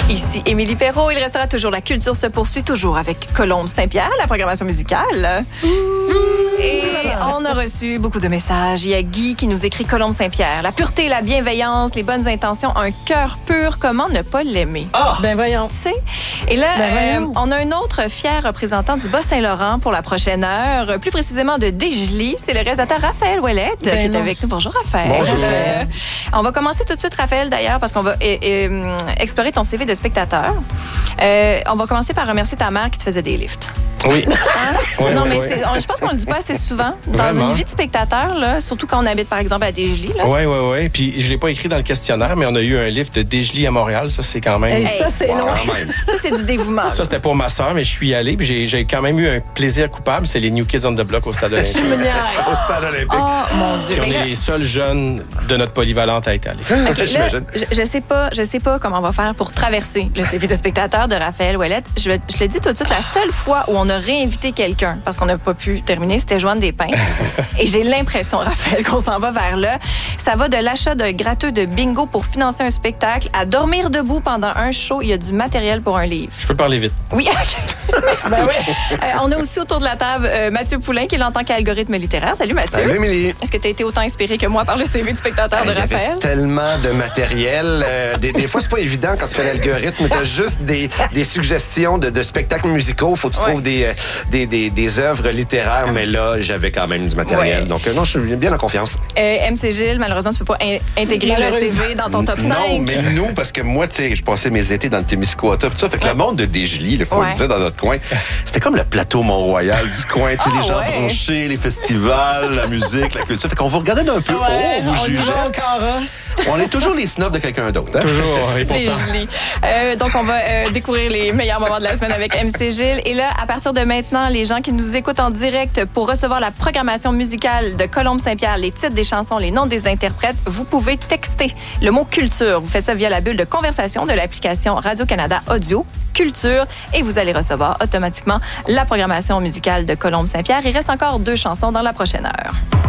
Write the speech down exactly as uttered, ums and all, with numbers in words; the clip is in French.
Ici Émilie Perrault. Il restera toujours la culture se poursuit toujours avec Colombe Saint-Pierre, la programmation musicale. Et on a reçu beaucoup de messages. Il y a Guy qui nous écrit Colombe Saint-Pierre. La pureté, la bienveillance, les bonnes intentions, un cœur pur, comment ne pas l'aimer? Ah! Ben voyons. Tu sais? Et là, Ben euh, on a un autre fier représentant du Bas-Saint-Laurent pour la prochaine heure, plus précisément de Dégely. C'est le réalisateur Raphaël Ouellette Ben qui est non. avec nous. Bonjour, Raphaël. Bonjour. Euh, on va commencer tout de suite, Raphaël, d'ailleurs, parce qu'on va é- é- explorer ton C V de spectateur. Euh, on va commencer par remercier ta mère qui te faisait des lifts. Oui. Hein? Oui, non, oui, mais oui. c'est- on- je pense qu'on le dit pas assez souvent. Dans Vraiment. une vie de spectateur, là, surtout quand on habite, par exemple, à Dégely. Là. Oui, oui, oui. Puis je l'ai pas écrit dans le questionnaire, mais on a eu un lift de Dégely à Montréal. Ça, c'est quand même... Hey, ça, c'est Wow, loin. quand même. Ça, c'est du dévouement. Ça, c'était pour ma sœur, mais je suis allé. Puis j'ai, j'ai quand même eu un plaisir coupable. C'est les New Kids on the Block au Stade olympique. Tu me niaises. Au Stade olympique. Oh, mon Dieu. Puis on Mais là- est les seuls jeunes de notre polyvalente à être allés. OK, là, je, je sais pas, je sais pas comment on va faire pour traverser le C V de spectateur de Raphaël Ouellette. Je, je le dis tout de suite, la seule fois où on a réinvité quelqu'un, parce qu'on n'a pas pu terminer, c'était Joanne Despins. Et j'ai l'impression, Raphaël, qu'on s'en va vers là. Ça va de l'achat d'un gratteux de bingo pour financer un spectacle à dormir debout pendant un show. Il y a du matériel pour un livre. Je peux parler vite. Oui, OK. Merci. Ben oui. Euh, on a aussi autour de la table euh, Mathieu Poulain, qui est là en tant qu'algorithme littéraire. Salut, Mathieu. Salut, Émilie. Est-ce que tu as été autant inspiré que moi par le C V du spectateur de Il y avait Raphaël? tellement de matériel. Euh, des, des fois, c'est pas évident quand tu fais l'algorithme. Tu as juste des, des suggestions de, de spectacles musicaux. Faut que tu Ouais. trouves des, euh, des, des, des œuvres littéraires. Mais là, j'avais quand même du matériel. Ouais. Donc, euh, non, je suis bien en confiance. Euh, M C Gilles, malheureusement, tu peux pas in- intégrer le C Malheureusement. V dans ton top cinq. Non, mais nous, parce que moi, tu sais, je passais mes étés dans le Témiscouata, tout ça. Fait que le monde de Dégely, il faut Ouais. le dire dans notre coin, c'était comme le plateau Mont-Royal du coin. Tu sais, Ah, les gens ouais. branchés, les festivals, la musique, la culture. Fait qu'on vous regardait d'un peu haut, on vous on y jugeait. va au carrosse. On est toujours les snobs de quelqu'un d'autre. Hein? Toujours. Et pourtant. Dégely. Euh, donc, on va euh, découvrir les meilleurs moments de la semaine avec M C Gilles. Et là, à partir de maintenant, les gens qui nous écoutent en direct pour recevoir la programmation musicale de Colombe Saint-Pierre, les titres des chansons, les noms des interprètes, vous pouvez texter le mot culture. Vous faites ça via la bulle de conversation de l'application Radio-Canada Audio, Culture, et vous allez recevoir automatiquement la programmation musicale de Colombe Saint-Pierre. Il reste encore deux chansons dans la prochaine heure.